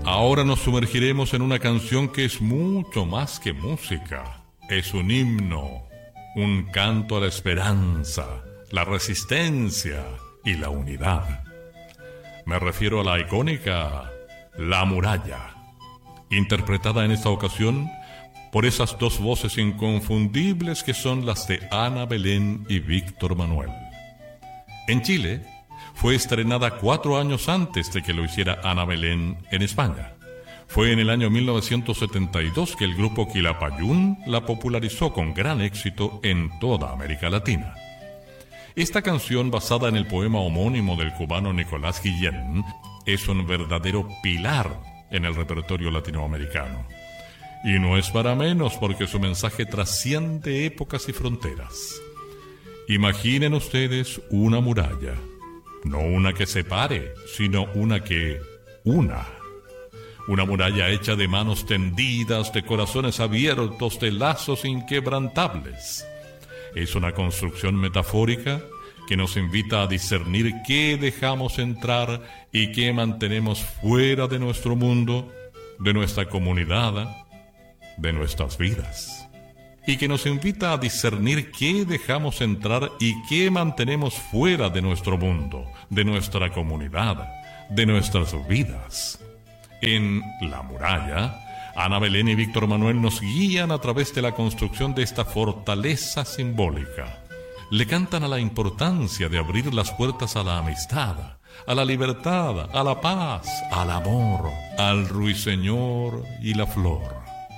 Ahora nos sumergiremos en una canción que es mucho más que música. Es un himno, un canto a la esperanza, la resistencia y la unidad. Me refiero a la icónica La Muralla, interpretada en esta ocasión por esas dos voces inconfundibles que son las de Ana Belén y Víctor Manuel. En Chile fue estrenada 4 años antes de que lo hiciera Ana Belén en España. Fue en el año 1972 que el grupo Quilapayún la popularizó con gran éxito en toda América Latina. Esta canción, basada en el poema homónimo del cubano Nicolás Guillén, es un verdadero pilar en el repertorio latinoamericano. Y no es para menos, porque su mensaje trasciende épocas y fronteras. Imaginen ustedes una muralla, no una que separe, sino una que una. Una muralla hecha de manos tendidas, de corazones abiertos, de lazos inquebrantables. Es una construcción metafórica que nos invita a discernir qué dejamos entrar y qué mantenemos fuera de nuestro mundo, de nuestra comunidad, de nuestras vidas. Y que nos invita a discernir qué dejamos entrar y qué mantenemos fuera de nuestro mundo, de nuestra comunidad, de nuestras vidas. En La Muralla, Ana Belén y Víctor Manuel nos guían a través de la construcción de esta fortaleza simbólica. Le cantan a la importancia de abrir las puertas a la amistad, a la libertad, a la paz, al amor, al ruiseñor y la flor.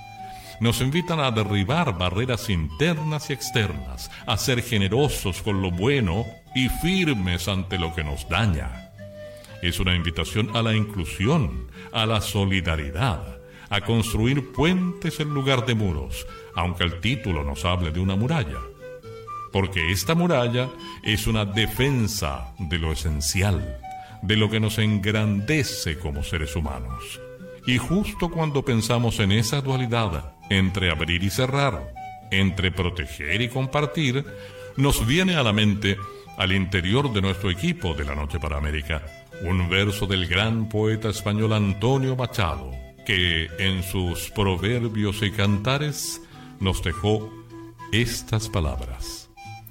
Nos invitan a derribar barreras internas y externas, a ser generosos con lo bueno y firmes ante lo que nos daña. Es una invitación a la inclusión, a la solidaridad, a construir puentes en lugar de muros, aunque el título nos hable de una muralla. Porque esta muralla es una defensa de lo esencial, de lo que nos engrandece como seres humanos. Y justo cuando pensamos en esa dualidad entre abrir y cerrar, entre proteger y compartir, nos viene a la mente, al interior de nuestro equipo de La Noche para América, un verso del gran poeta español Antonio Machado, que en sus proverbios y cantares nos dejó estas palabras: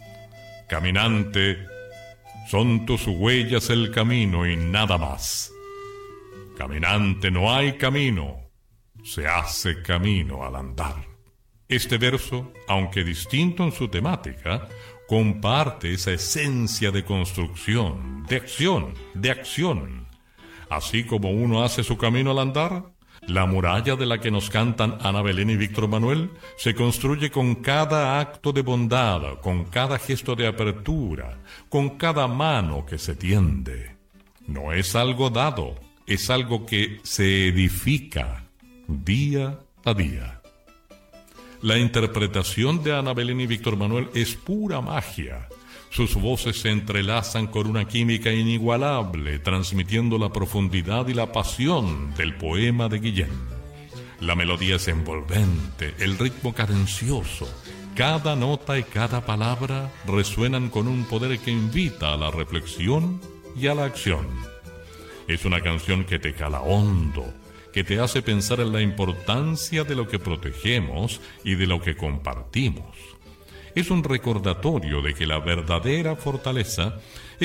Caminante, son tus huellas el camino y nada más. Caminante, no hay camino, se hace camino al andar. Este verso, aunque distinto en su temática, comparte esa esencia de construcción, de acción. Así como uno hace su camino al andar, la muralla de la que nos cantan Ana Belén y Víctor Manuel se construye con cada acto de bondad, con cada gesto de apertura, con cada mano que se tiende. No es algo dado, es algo que se edifica día a día. La interpretación de Ana Belén y Víctor Manuel es pura magia. Sus voces se entrelazan con una química inigualable, transmitiendo la profundidad y la pasión del poema de Guillén. La melodía es envolvente, el ritmo cadencioso. Cada nota y cada palabra resuenan con un poder que invita a la reflexión y a la acción. Es una canción que te cala hondo, que te hace pensar en la importancia de lo que protegemos y de lo que compartimos. Es un recordatorio de que la verdadera fortaleza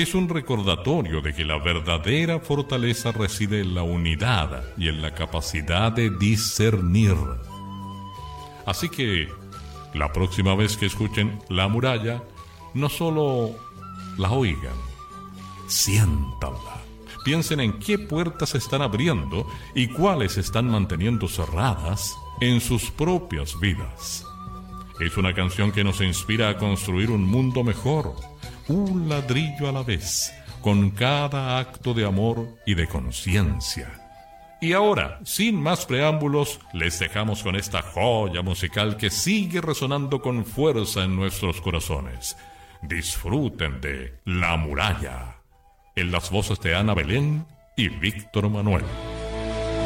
reside en la unidad y en la capacidad de discernir. Así que, la próxima vez que escuchen La Muralla, no solo la oigan, siéntanla. Piensen en qué puertas se están abriendo y cuáles se están manteniendo cerradas en sus propias vidas. Es una canción que nos inspira a construir un mundo mejor, un ladrillo a la vez, con cada acto de amor y de conciencia. Y ahora, sin más preámbulos, les dejamos con esta joya musical que sigue resonando con fuerza en nuestros corazones. Disfruten de La Muralla, en las voces de Ana Belén y Víctor Manuel.